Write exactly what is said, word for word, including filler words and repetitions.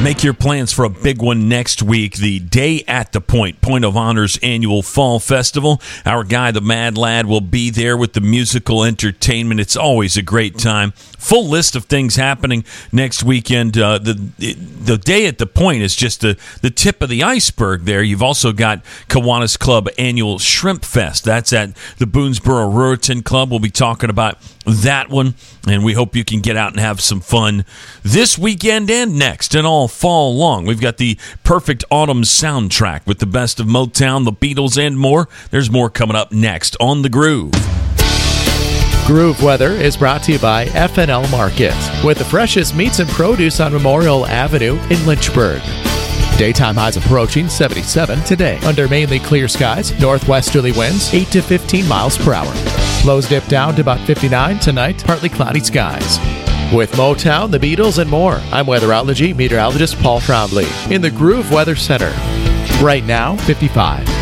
Make your plans for a big one next week, the Day at the Point, Point of Honor's annual fall festival. Our guy, the Mad Lad, will be there with the musical entertainment. It's always a great time. Full list of things happening next weekend. Uh, the the Day at the Point is just the, the tip of the iceberg there. You've also got Kiwanis Club annual Shrimp Fest. That's at the Boonesboro Ruritan Club. We'll be talking about that one, and we hope you can get out and have some fun this weekend and next and all fall long. We've got the perfect autumn soundtrack with the best of Motown, the Beatles, and more. There's more coming up next on The Groove. Groove Weather is brought to you by F and L Market, with the freshest meats and produce on Memorial Avenue in Lynchburg. Daytime highs approaching seventy-seven today. Under mainly clear skies, northwesterly winds eight to fifteen miles per hour. Lows dip down to about fifty-nine tonight, partly cloudy skies. With Motown, the Beatles, and more, I'm weatherology meteorologist Paul Trombley in the Groove Weather Center. Right now, fifty-five.